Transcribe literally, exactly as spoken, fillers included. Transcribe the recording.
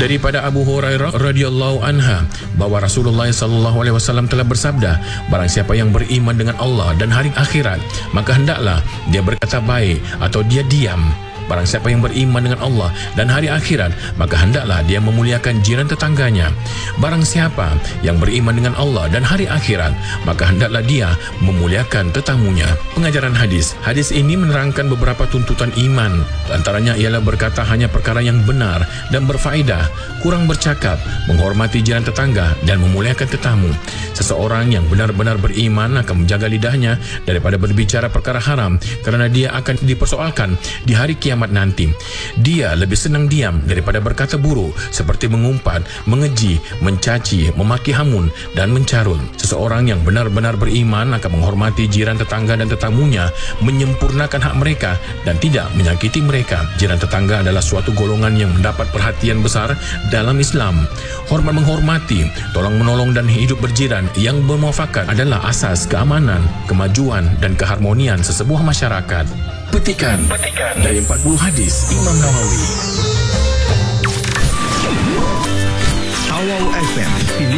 Daripada Abu Hurairah radhiyallahu anha bahawa Rasulullah sallallahu alaihi wasallam telah bersabda, barang siapa yang beriman dengan Allah dan hari akhirat, maka hendaklah dia berkata baik atau dia diam. Barang siapa yang beriman dengan Allah dan hari akhirat, maka hendaklah dia memuliakan jiran tetangganya. Barang siapa yang beriman dengan Allah dan hari akhirat, maka hendaklah dia memuliakan tetamunya. Pengajaran hadis. Hadis ini menerangkan beberapa tuntutan iman. Antaranya ialah berkata hanya perkara yang benar dan berfaedah, kurang bercakap, menghormati jiran tetangga dan memuliakan tetamu. Seseorang yang benar-benar beriman akan menjaga lidahnya daripada berbicara perkara haram, kerana dia akan dipersoalkan di hari kiamat nanti. Dia lebih senang diam daripada berkata buruk, seperti mengumpat, mengeji, mencaci, memaki hamun dan mencarut. Seseorang yang benar-benar beriman akan menghormati jiran tetangga dan tetamunya, menyempurnakan hak mereka dan tidak menyakiti mereka. Jiran tetangga adalah suatu golongan yang mendapat perhatian besar dalam Islam. Hormat menghormati, tolong menolong dan hidup berjiran yang bermuafakat adalah asas keamanan, kemajuan dan keharmonian sesebuah masyarakat. Petikan, Petikan. Dari empat puluh hadis Imam Nawawi. Awal F M